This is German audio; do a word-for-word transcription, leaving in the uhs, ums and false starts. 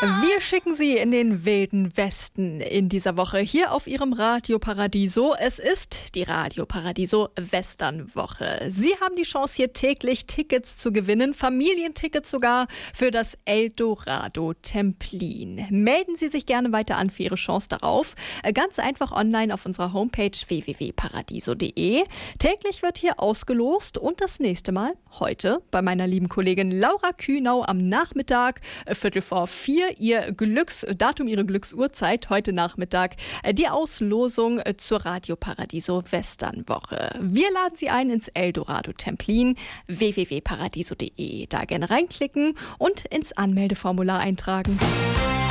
Wir schicken Sie in den wilden Westen in dieser Woche hier auf Ihrem Radio Paradiso. Es ist die Radio Paradiso Westernwoche. Sie haben die Chance, hier täglich Tickets zu gewinnen, Familientickets sogar für das Eldorado Templin. Melden Sie sich gerne weiter an für Ihre Chance darauf. Ganz einfach online auf unserer Homepage w w w punkt paradiso punkt d e. Täglich wird hier ausgelost und das nächste Mal heute bei meiner lieben Kollegin Laura Kühnau am Nachmittag, Viertel vor vier, ihr Glücksdatum, ihre Glücksuhrzeit heute Nachmittag, die Auslosung zur Radio Paradiso Westernwoche. Wir laden Sie ein ins Eldorado Templin, w w w punkt paradiso punkt d e. Da gerne reinklicken und ins Anmeldeformular eintragen.